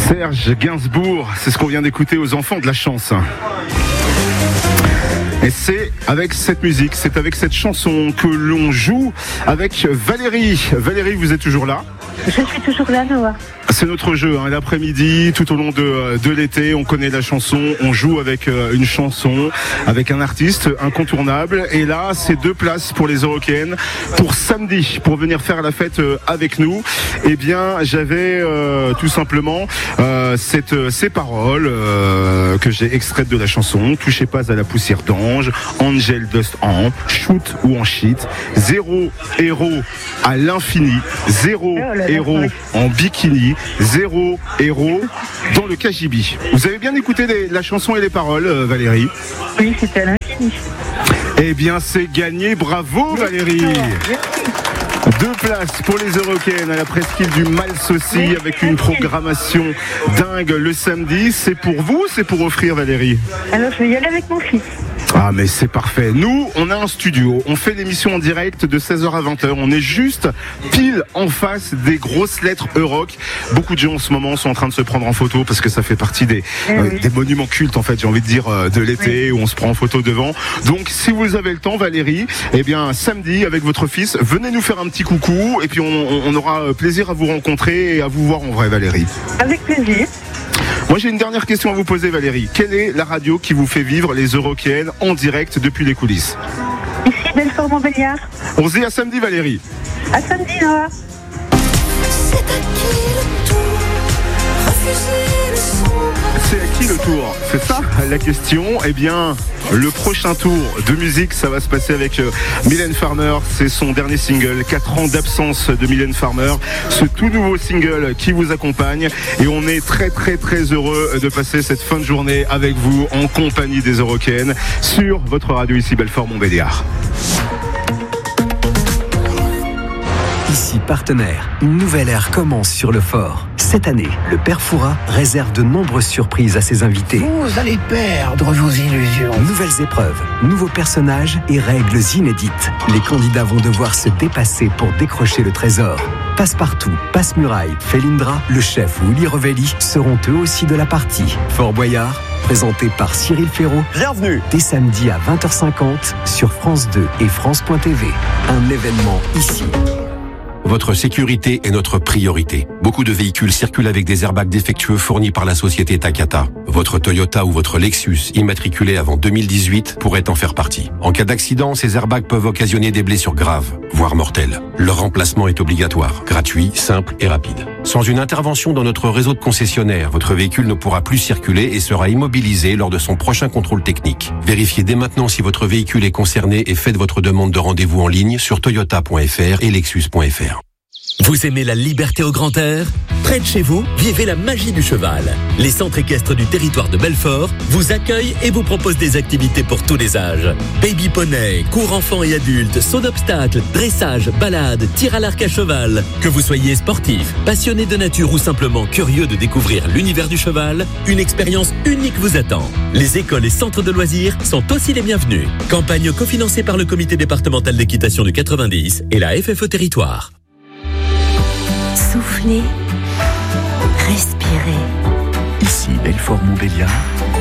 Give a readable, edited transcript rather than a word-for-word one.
Serge Gainsbourg, c'est ce qu'on vient d'écouter aux enfants de la chance. Et c'est avec cette musique, c'est avec cette chanson que l'on joue avec Valérie. Valérie, vous êtes toujours là ? Je suis toujours là, Noah. C'est notre jeu, l'après-midi, tout au long de l'été, on connaît la chanson, on joue avec une chanson, avec un artiste incontournable. Et là, c'est 2 places pour les Eurokéennes pour samedi, pour venir faire la fête avec nous. Eh bien, j'avais tout simplement ces paroles que j'ai extraites de la chanson. Touchez pas à la poussière d'ange, Angel Dust en, shoot ou en shit, 0 héros à l'infini, 0 héros en bikini, 0 héros dans le KGB. Vous avez bien écouté la chanson et les paroles, Valérie ? Oui, c'était à l'infini. Eh bien, c'est gagné. Bravo, Valérie. 2 places pour les Eurokéennes à la presqu'île du Malsaucy avec une programmation dingue le samedi. C'est pour vous, c'est pour offrir, Valérie ? Alors, je vais y aller avec mon fils. Ah mais c'est parfait. Nous, on a un studio, on fait l'émission en direct de 16h à 20h. On est juste pile en face des grosses lettres Euroc. Beaucoup de gens en ce moment sont en train de se prendre en photo parce que ça fait partie des monuments cultes, en fait, j'ai envie de dire, de l'été, où on se prend en photo devant. Donc si vous avez le temps, Valérie, eh bien samedi avec votre fils, venez nous faire un petit coucou et puis on aura plaisir à vous rencontrer et à vous voir en vrai, Valérie. Avec plaisir. Moi, j'ai une dernière question à vous poser, Valérie. Quelle est la radio qui vous fait vivre les Eurokéennes en direct depuis les coulisses ? Ici, Belfort-Montbéliard. On se dit à samedi, Valérie. À samedi, Noah. C'est à qui le tour ? C'est ça la question. Eh bien, le prochain tour de musique, ça va se passer avec Mylène Farmer. C'est son dernier single, 4 ans d'absence de Mylène Farmer. Ce tout nouveau single qui vous accompagne. Et on est très très très heureux de passer cette fin de journée avec vous en compagnie des Eurokéennes sur votre radio ici Belfort-Montbéliard. Ici Partenaire, une nouvelle ère commence sur le fort. Cette année, le Père Fouras réserve de nombreuses surprises à ses invités. Vous allez perdre vos illusions. Nouvelles épreuves, nouveaux personnages et règles inédites. Les candidats vont devoir se dépasser pour décrocher le trésor. Passepartout, Passe-Muraille, Felindra, le chef ou Uli Revelli seront eux aussi de la partie. Fort Boyard, présenté par Cyril Ferraud. Bienvenue. Dès samedi à 20h50 sur France 2 et France.tv. Un événement ici. Votre sécurité est notre priorité. Beaucoup de véhicules circulent avec des airbags défectueux fournis par la société Takata. Votre Toyota ou votre Lexus, immatriculé avant 2018, pourrait en faire partie. En cas d'accident, ces airbags peuvent occasionner des blessures graves, voire mortelles. Leur remplacement est obligatoire, gratuit, simple et rapide. Sans une intervention dans notre réseau de concessionnaires, votre véhicule ne pourra plus circuler et sera immobilisé lors de son prochain contrôle technique. Vérifiez dès maintenant si votre véhicule est concerné et faites votre demande de rendez-vous en ligne sur toyota.fr et lexus.fr. Vous aimez la liberté au grand air ? Près de chez vous, vivez la magie du cheval. Les centres équestres du territoire de Belfort vous accueillent et vous proposent des activités pour tous les âges. Baby poney, cours enfants et adultes, saut d'obstacles, dressage, balade, tir à l'arc à cheval. Que vous soyez sportif, passionné de nature ou simplement curieux de découvrir l'univers du cheval, une expérience unique vous attend. Les écoles et centres de loisirs sont aussi les bienvenus. Campagne cofinancée par le comité départemental d'équitation du 90 et la FFE Territoire. Soufflez, respirez. Ici Belfort-Montbéliard.